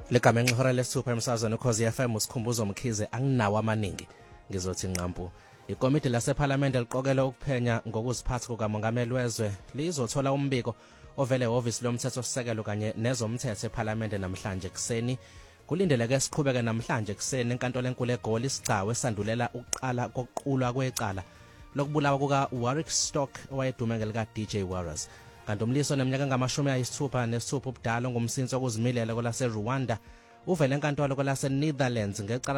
Legama ngihora lesithupha emsazweni ukhozi FM usikhumbuzo Mkhize anginawo amaningi ngizothi nqampu. Ikomiti laseParliament liqokelwe ukuphenya ngokuziphatha kukamongameli wezwe lizothola umbiko ovele ehhovisi lomthethosisekelo kanye nezomthetho eParliament namhlanje kuseni. Kulindeleke siqhubeke namhlanje kuseni enkantolo enkulu eGoli isigcawu esandulela uqala kokuqulwa kwecala lokubulawa kuka Warwick Stock owayedume ngelika DJ Warriors. Kanti umliso neminyaka ngama-66 ubudala ngumsinsi okuzimilela kwelase Rwanda uvele enkantolo kwelase Netherlands ngecala